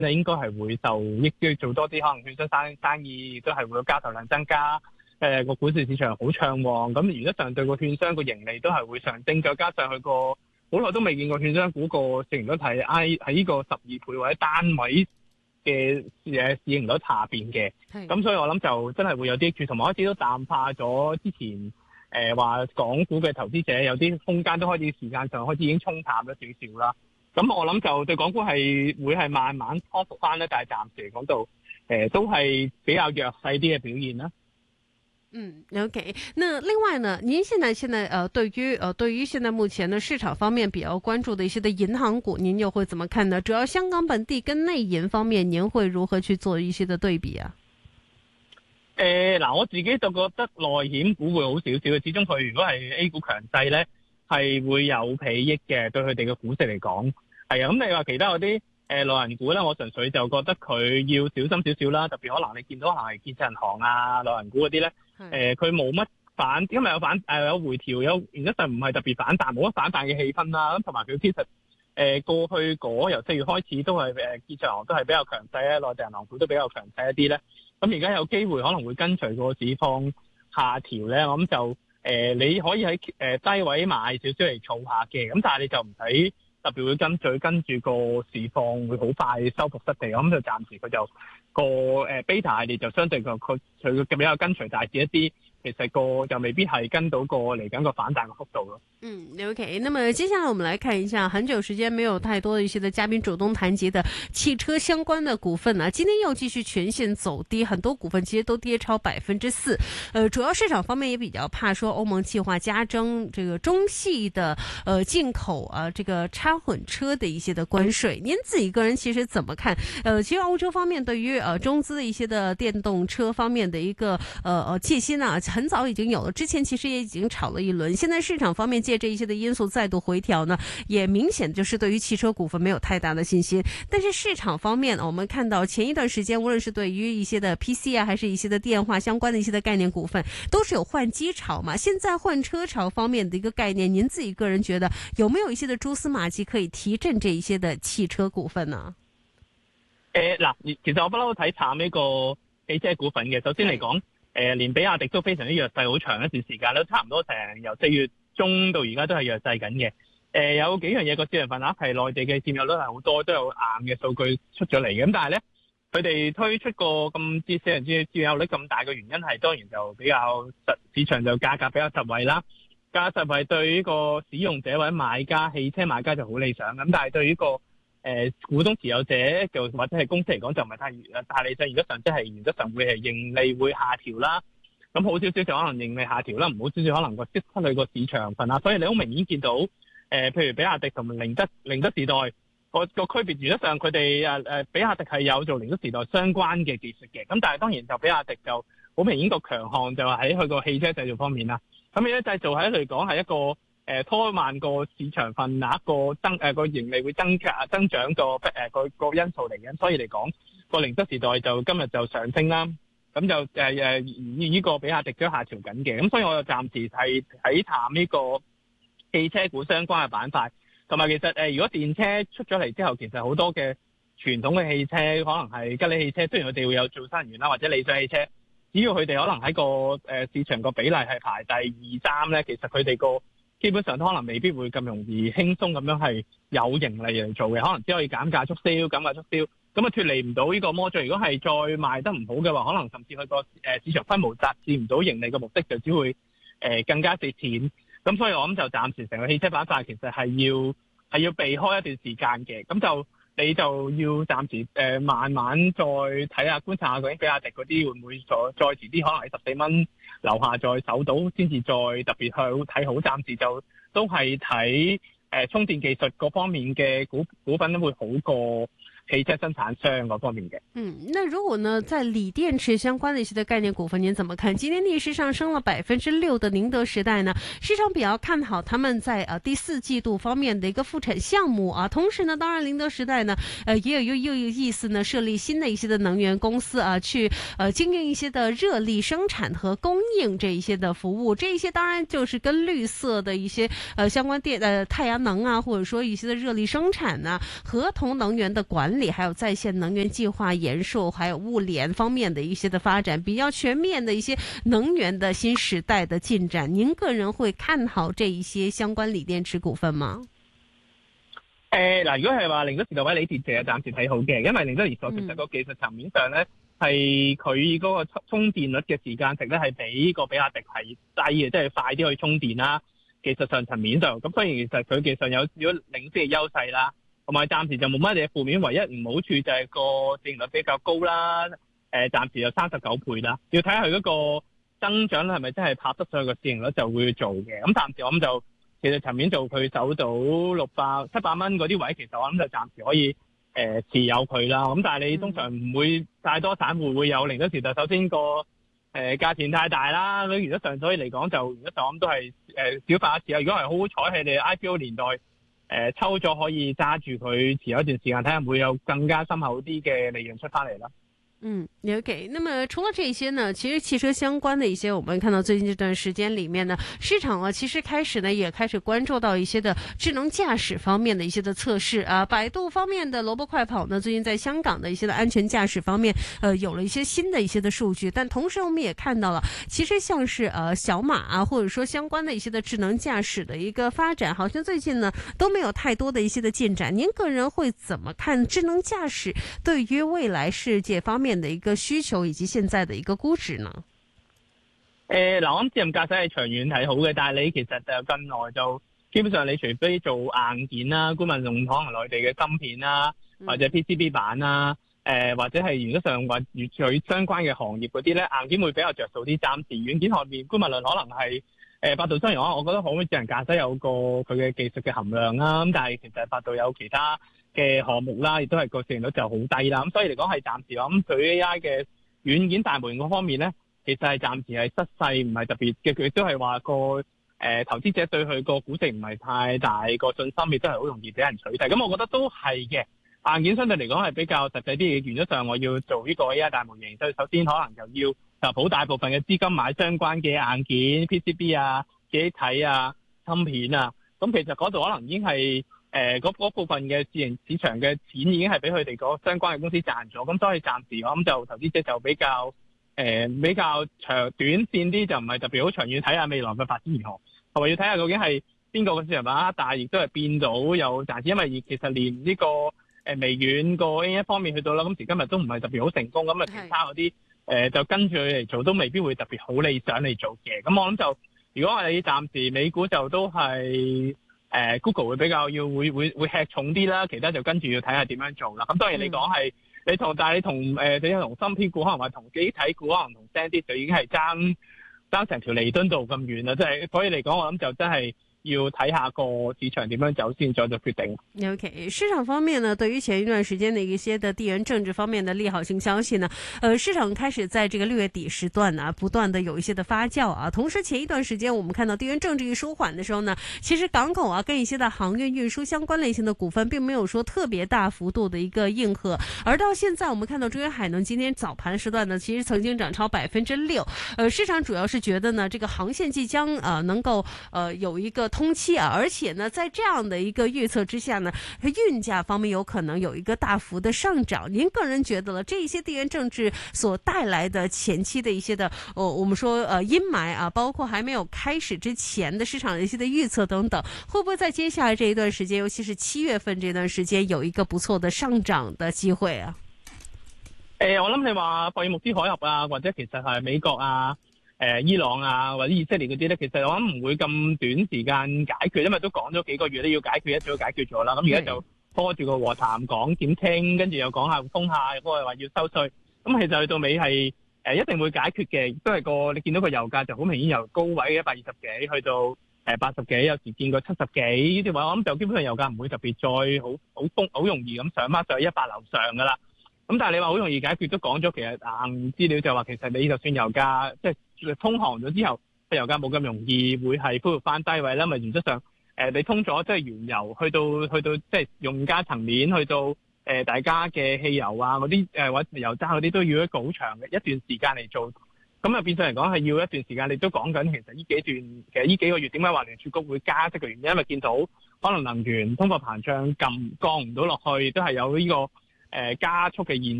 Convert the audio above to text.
咧應該係會受益，要做多啲可能券商生意，亦都係會有交投量增加。個股市市場好暢旺，咁原則上對個券商個盈利都係會上升，再加上佢個好耐都未見過券商股個市盈率係喺呢個12倍或者單位嘅市盈率下邊嘅，咁所以我諗就真係會有啲缺，同埋開始都淡化咗之前話港股嘅投資者有啲空間都開始時間上開始已經沖淡咗少少啦。咁我諗就對港股係會係慢慢康復翻咧，但係暫時嚟講到都係比較弱勢啲嘅表現啦。 OK。那另外呢，您現在對於現在目前的市場方面比較關注的一些的銀行股，您又會怎麼看呢？主要香港本地跟內銀方面，您會如何去做一些的對比啊？ 我自己就覺得內險股會好少少嘅，始終佢如果係 A 股強勢咧，係會有裨益嘅，對佢哋嘅股息嚟講係啊。咁你話其他嗰啲內銀股咧，我純粹就覺得佢要小心少少啦，特別可能你見到係建設銀行啊、內銀股嗰啲咧。佢冇乜反，因為有回調，有原則上唔係特別反彈，冇乜反彈嘅氣氛啦。咁同埋佢其實過去由4月開始都係建設銀行都係比較強勢咧，內地銀行股都比較強勢一啲咧。咁而家有機會可能會跟隨個市況下調咧，我諗就你可以喺低位買少少嚟儲下嘅，咁但係你就唔使特別會跟住個市況會好快收復失地，咁就暫時佢就個beta 系列就相對佢比較跟隨大市一啲，其實個就未必係跟到個嚟緊個反彈嘅幅度咯。 OK。那麼接下來我們來看一下，很久時間沒有太多的一些的嘉賓主動談及的汽車相關的股份今天又繼續全線走低，很多股份其實都跌超4%。主要市場方面也比較怕說歐盟計劃加徵這個中系的進口這個插混車的一些的關稅。您自己個人其實怎麼看？其實歐洲方面對於中資的一些的電動車方面的一個戒心很早已經有了，之前其實也已經炒了一輪，現在市場方面借這一些的因素再度回調呢，也明顯就是對於汽車股份沒有太大的信心。但是市場方面我們看到前一段時間無論是對於一些的 PC 還是一些的電話相關的一些的概念股份都是有換機潮嘛，現在換車潮方面的一個概念，您自己個人覺得有沒有一些的蛛絲馬跡可以提振這一些的汽車股份呢？ 其實我不嬲睇淡呢個汽車股份嘅。首先嚟講，連比亞迪都非常之弱勢，好長一段時間都差唔多成由4月中到而家都係弱勢緊嘅。有幾樣嘢個市場份額係內地嘅佔有率係好多，都有硬嘅數據出咗嚟嘅。咁但係咧，佢哋推出個咁市場佔有率咁大嘅原因係當然就比較市場就價格比較實惠啦。價格實惠對呢個使用者或者買家、汽車買家就好理想。咁但係對呢個股東持有者就或者係公司嚟講就唔係太理想，原則上即係原則上會係盈利會下調啦。咁好少少就可能盈利下調啦，唔好少少可能個失去個市場份啦。所以你好明顯見到譬如比亞迪同寧德時代個區別，原則上佢哋比亞迪係有做寧德時代相關嘅技術嘅。咁但係當然就比亞迪就好明顯個強項就喺佢個汽車製造方面啦。咁而家製造喺嚟講係一個拖慢個市場份額個盈利會增長個因素嚟嘅，所以嚟講個寧德時代就今日就上升啦，咁就呢個比亞迪都下調緊嘅，咁所以我就暫時係睇淡呢個汽車股相關嘅板塊，同埋其實如果電車出咗嚟之後，其實好多嘅傳統嘅汽車可能係吉利汽車，雖然佢哋會有做新能源啦或者理想汽車，只要佢哋可能喺個市場個比例係排第2、3咧，其實佢哋個基本上都可能未必會咁容易輕鬆咁樣係有盈利嚟做嘅，可能只可以減價促銷，咁啊脫離唔到呢個魔咒。如果係再賣得唔好嘅話，可能甚至佢個市場規模達至唔到盈利嘅目的，就只會更加蝕錢。咁所以我諗就暫時成個汽車板塊其實係要避開一段時間嘅，咁就你就要暫時慢慢再睇下觀察下究竟比亞迪嗰啲會唔會再遲啲可能喺14蚊樓下再守到，先至再特別去睇好。暫時就都係睇充電技術嗰方面嘅股份都會好過汽車生產商嗰方面嘅。 那如果呢，在鋰電池相關的一些的概念股份，您怎麼看？今天逆勢上升了6%的寧德時代呢？市場比較看好他們在第4季度方面的一個復產項目同時呢，當然寧德時代呢，也有意思呢，設立新的一些的能源公司去經營一些的熱力生產和供應這一些的服務。這一些當然就是跟綠色的一些相關太陽能或者說一些的熱力生產合同能源的管理理，還有在線能源計劃延壽，還有物聯方面的一些的發展，比較全面的一些能源的新時代的進展，您個人會看好這一些相關鋰電池股份嗎？ 嗱，如果係話寧德時代或者鋰電池係暫時睇好嘅，因為寧德時代其實個技術層面上咧，係佢嗰個充電率嘅時間值咧係比個比亞迪係低嘅，即係快啲去充電啦。技術上層面上，咁所以其實佢技術有少少領先嘅優勢啦。同埋暫時就冇乜嘢負面，唯一唔好處就係個市盈率比較高啦。暫時有39倍啦，要睇下佢嗰個增長係咪真係拍得上去個市盈率就會做嘅。咁暫時我諗就其實層面做佢走到700蚊嗰啲位，其實我諗就暫時可以持有佢啦。咁但係你通常唔會太多散戶會有寧德時代，首先個價錢太大啦。咁原則上所以嚟講就原則上我諗都係少發一次啦。如果係好好彩喺你 IPO 年代抽咗可以揸住佢持有一段時間，睇下會有更加深厚啲嘅利潤出翻嚟啦。 OK。那麼除了這些呢，其實汽車相關的一些，我們看到最近這段時間裏面呢，市場啊，其實開始呢也開始關注到一些的智能駕駛方面的一些的測試啊。百度方面的蘿蔔快跑呢，最近在香港的一些的安全駕駛方面，有了一些新的一些的數據。但同時我們也看到了，其實像是小馬啊，或者說相關的一些的智能駕駛的一個發展，好像最近呢都沒有太多的一些的進展。您個人會怎麼看智能駕駛對於未來世界方面的一個需求以及現在的一個估值呢？ 嗱，我諗智能駕駛係長遠睇好嘅，但係你其實就近來就基本上你除非做硬件啦，官民用可能內地嘅芯片啦，或者 PCB 板啦，或者係原則上或與佢相關嘅行業嗰啲咧，硬件會比較着數啲。暫時軟件方面，官民論可能係百度雖然我覺得可能智能駕駛有個佢嘅技術嘅含量啦，咁但係其實百度有其他嘅項目啦，亦都係個市盈率就好低啦。咁所以嚟講係暫時我諗對 AI 嘅軟件大模型嗰方面咧，其實係暫時係失勢，唔係特別嘅。佢亦都係話個投資者對佢個估值唔係太大個信心，亦都係好容易俾人取締。咁我覺得都係嘅。硬件相對嚟講係比較實際啲嘅。原則上我要做呢個 AI 大模型，所以首先可能就要集好大部分嘅資金買相關嘅硬件 PCB 啊、記憶體啊、芯片啊。咁其實嗰度可能已經係嗰部分嘅市場嘅錢已經係俾佢哋嗰相關嘅公司賺咗。咁所以暫時我諗就投資者就比較長短線啲，就唔係特別好長遠睇下未來嘅發展如何，同埋要睇下究竟係邊個嘅市場把握大，亦都係變到有賺錢。因為其實連呢個微軟個 AI 方面去到啦，今時今日都唔係特別好成功。咁啊，其他嗰啲就跟住佢嚟做，都未必會特別好理想嚟做嘅。咁我諗就如果係暫時美股就都係Google 會比較會吃重啲啦，其他就跟住要睇下點樣做啦。咁當然你講係你同芯片股可能話同記憶體股可能同 SanDisk 就已經係爭成條彌敦道咁遠啦。即係所以嚟講，我諗就真係要睇下個市場點樣走先，再做決定。 OK， 市場方面呢，對於前一段時間的一些的地緣政治方面的利好性消息呢，市場開始在這個6月底時段呢，不斷的有一些的發酵啊。同時前一段時間我們看到地緣政治一舒緩的時候呢，其實港口啊跟一些的航運運輸相關類型的股份，並沒有說特別大幅度的一個應和。而到現在我們看到中遠海能今天早盤時段呢，其實曾經漲超6%。市場主要是覺得呢，這個航線即將能夠有一個通期啊，而且呢，在這樣的一個預測之下呢，運價方面有可能有一個大幅的上漲。您個人覺得了這一些地緣政治所帶來的前期的一些的我們說陰霾啊，包括還沒有開始之前的市場的一些的預測等等，會不會在接下來這一段時間，尤其是7月份這段時間，有一個不錯的上漲的機會啊？ 我諗你話霍爾木茲海峽啊，或者其實係美國啊、伊朗啊或者以色列嗰啲咧，其實我諗唔會咁短時間解決，因為都講咗幾個月都要解決，一早解決咗啦。咁而家就拖住個和談講點傾，跟住又講下封下，嗰個話要收稅。咁其實去到尾係一定會解決嘅，都係你見到個油價就好明顯由高位120幾去到80幾，有時見過70幾呢啲位，我諗就基本上油價唔會特別再好容易咁上翻上去100樓上噶啦。咁但係你話好容易解決，都講咗其實硬資料就話其實你就算油價即係通航咗之後，個油價冇咁容易會係恢復翻低位啦。咪原則上你通咗即係原油去到即係用家層面，去到大家嘅汽油啊嗰啲或者油渣嗰啲都要一個好長嘅一段時間嚟做。咁啊變相嚟講係要一段時間。你都講緊其實呢幾個月點解話聯儲局會加息嘅原因，因為見到可能能源通貨膨脹降唔到落去，都係有呢個加速嘅現